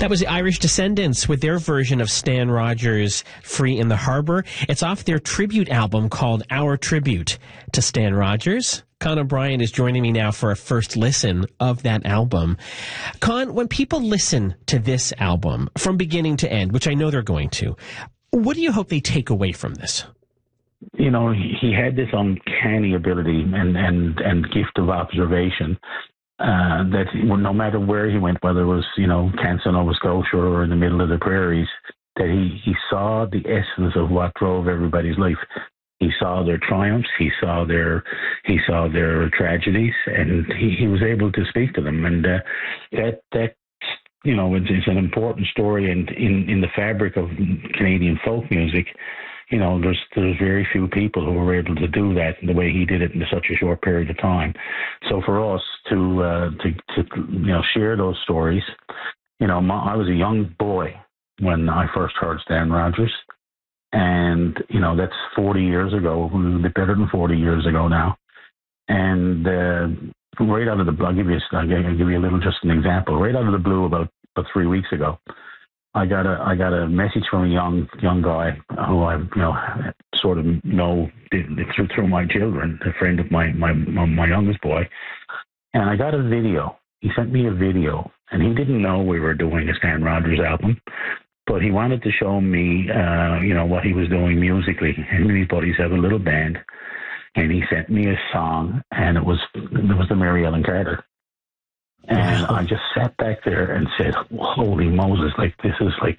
That was the Irish Descendants with their version of Stan Rogers' Free in the Harbor. It's off their tribute album called Our Tribute to Stan Rogers. Con O'Brien is joining me now for a first listen of that album. Con, when people listen to this album from beginning to end, which I know they're going to, what do you hope they take away from this? You know, he had this uncanny ability and gift of observation that no matter where he went, whether it was, Kansas, Nova Scotia, or in the middle of the prairies, that he saw the essence of what drove everybody's life. He saw their triumphs, he saw their tragedies, and he was able to speak to them. And that it's an important story. And in the fabric of Canadian folk music, there's very few people who were able to do that in the way he did it in such a short period of time. So for us to share those stories, I was a young boy when I first heard Stan Rogers, and that's 40 years ago, a bit better than 40 years ago now. And right out of the blue, I'll give you just an example. Right out of the blue, about 3 weeks ago, I got a message from a young guy who I sort of know through my children, a friend of my youngest boy, and I got a video. He sent me a video, and he didn't know we were doing a Stan Rogers album, but he wanted to show me what he was doing musically. Him and his buddies have a little band, and he sent me a song, and it was the Mary Ellen Carter. And I just sat back there and said, holy Moses, this is like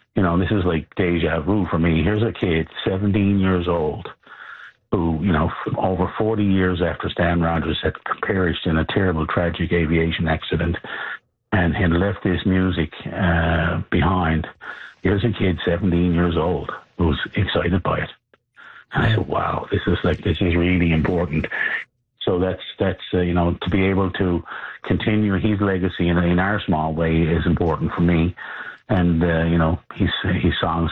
deja vu for me. Here's a kid, 17 years old, who, over 40 years after Stan Rogers had perished in a terrible, tragic aviation accident and had left this music behind. Here's a kid, 17 years old, who's excited by it. And I said, wow, this is really important. So that's to be able to continue his legacy in our small way is important for me. And his songs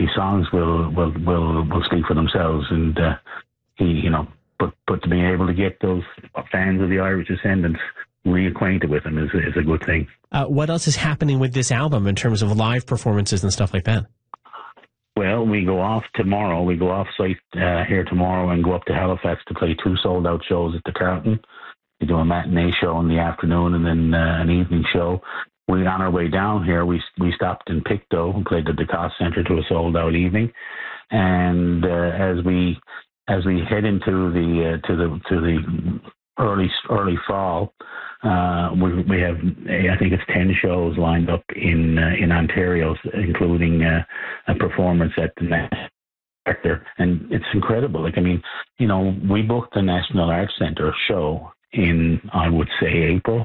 will speak for themselves. And but to be able to get those fans of the Irish Descendants reacquainted with him is a good thing. What else is happening with this album in terms of live performances and stuff like that? Well, we go off tomorrow. We go off site here tomorrow and go up to Halifax to play 2 sold-out shows at the Carlton. We do a matinee show in the afternoon and then an evening show. On our way down here, we stopped in Pictou and played at the DeCoste Centre to a sold-out evening. And as we head into the early fall, we have, I think it's 10 shows lined up in Ontario, including a performance at the National. And it's incredible. We booked the National Arts Centre show in, I would say, April.